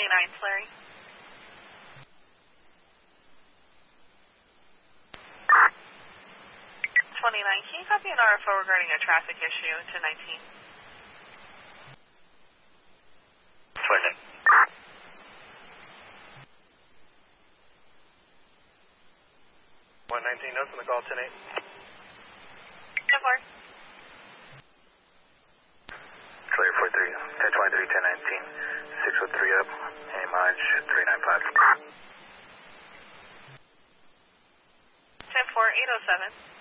29th, Larry. 29, can you copy an RFO regarding a traffic issue to 19? 29. 119 notes on the call, 10-8. 10-4. 43, 1023, 1019, 603 up, any mileage, 395. 10-4, 807.